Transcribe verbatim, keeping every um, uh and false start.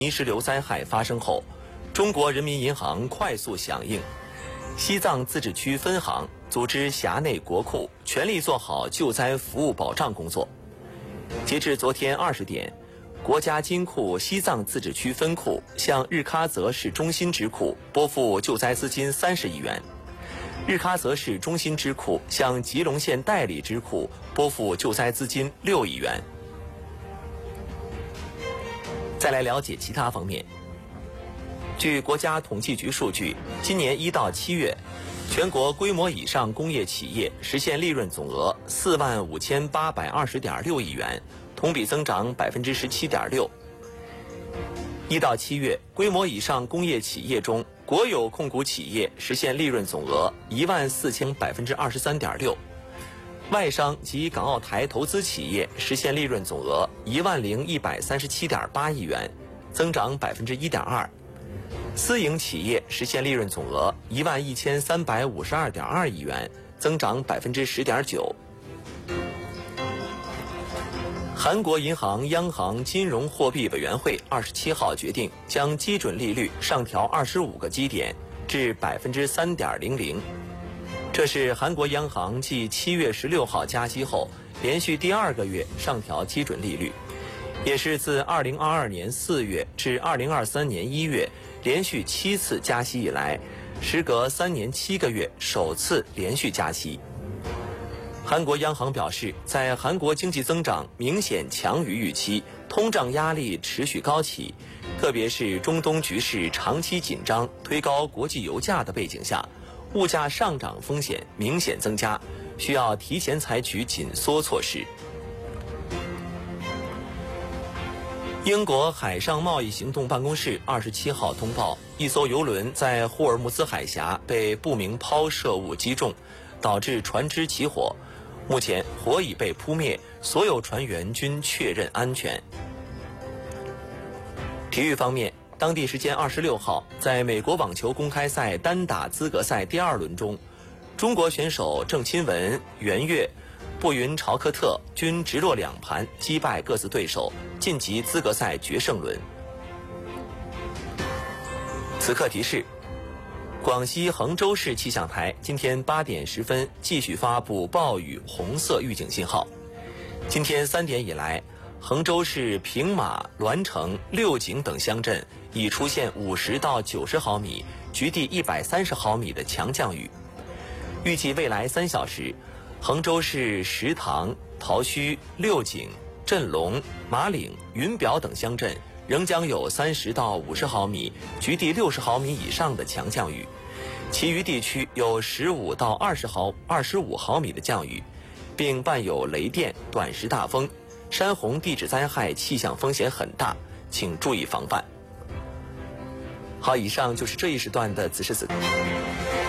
泥石流灾害发生后，中国人民银行快速响应，西藏自治区分行组织辖内国库全力做好救灾服务保障工作。截至昨天二十点，国家金库西藏自治区分库向日喀则市中心支库拨付救灾资金三十亿元，日喀则市中心支库向吉隆县代理支库拨付救灾资金六亿元。再来了解其他方面。据国家统计局数据，今年一到七月，全国规模以上工业企业实现利润总额四万五千八百二十点六亿元，同比增长百分之十七点六。一到七月，规模以上工业企业中，国有控股企业实现利润总额一万四千百分之二十三点六。外商及港澳台投资企业实现利润总额一万零一百三十七点八亿元，增长百分之一点二。私营企业实现利润总额一万一千三百五十二点二亿元，增长百分之十点九。韩国银行央行金融货币委员会二十七号决定将基准利率上调二十五个基点至百分之三点零零。这是韩国央行继七月十六号加息后，连续第二个月上调基准利率，也是自二零二二年四月至二零二三年一月连续七次加息以来，时隔三年七个月首次连续加息。韩国央行表示，在韩国经济增长明显强于预期，通胀压力持续高企，特别是中东局势长期紧张推高国际油价的背景下，物价上涨风险明显增加，需要提前采取紧缩措施。英国海上贸易行动办公室二十七号通报，一艘油轮在霍尔木兹海峡被不明抛射物击中，导致船只起火。目前火已被扑灭，所有船员均确认安全。体育方面，当地时间二十六号，在美国网球公开赛单打资格赛第二轮中，中国选手郑钦文、袁岳、步云朝克特均直落两盘击败各自对手，晋级资格赛决胜轮。此刻提示：广西衡州市气象台今天八点十分继续发布暴雨红色预警信号。今天三点以来，衡州市平马、栾城、六井等乡镇已出现五十到九十毫米，局地一百三十毫米的强降雨。预计未来三小时，衡州市石塘、桃墟、六井、镇龙、马岭、云表等乡镇仍将有三十到五十毫米，局地六十毫米以上的强降雨，其余地区有十五到二十毫、二十五毫米的降雨，并伴有雷电、短时大风，山洪地质灾害气象风险很大，请注意防范。好，以上就是这一时段的此时此刻。